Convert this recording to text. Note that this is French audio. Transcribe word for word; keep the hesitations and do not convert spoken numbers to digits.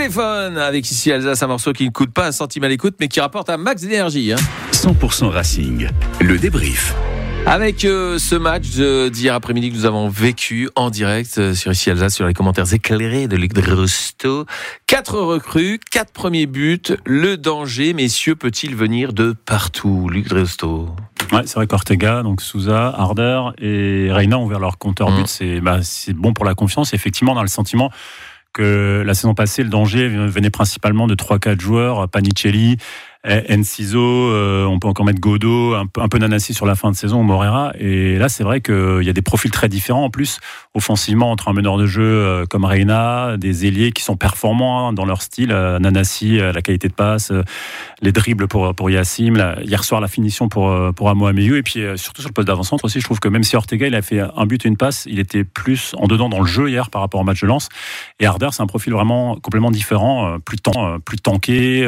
téléphone avec ici Alsace, un morceau qui ne coûte pas un centime à l'écoute, mais qui rapporte un max d'énergie. Hein. cent pour cent Racing, le débrief. Avec euh, ce match de, d'hier après-midi que nous avons vécu en direct euh, sur ici Alsace, sur les commentaires éclairés de Luc Dresto. Quatre recrues, quatre premiers buts. Le danger, messieurs, peut-il venir de partout, Luc Dresto? Ouais, c'est vrai qu'Ortega, donc Souza, Harder et Reina ont ouvert leur compteur but. Mmh. C'est, bah, c'est bon pour la confiance. Effectivement, dans le sentiment que la saison passée, le danger venait principalement de trois quatre joueurs, Panicelli, Enciso, euh, on peut encore mettre Godot, un peu, un peu Nanassi sur la fin de saison, ou Morera. Et là, c'est vrai qu'il y a des profils très différents en plus, offensivement, entre un meneur de jeu euh, comme Reina, des ailiers qui sont performants hein, dans leur style. Euh, Nanassi, euh, la qualité de passe, euh, les dribbles pour, pour Yassim, la, hier soir, la finition pour, euh, pour Amo Ameyu. Et puis, euh, surtout sur le poste d'avant-centre aussi, je trouve que même si Ortega, il a fait un but et une passe, il était plus en dedans dans le jeu hier par rapport au match de Lens. Et Harder, c'est un profil vraiment complètement différent, euh, plus, tan- euh, plus tanké,